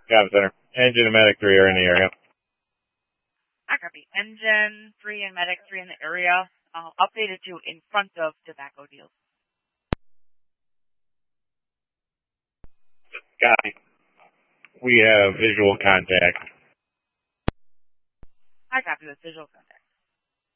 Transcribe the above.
Comm Center. Engine and Medic 3 are in the area. I copy. Engine 3 and Medic 3 in the area. Updated you in front of Tobacco Deals. Copy. We have visual contact. I copy with visual contact.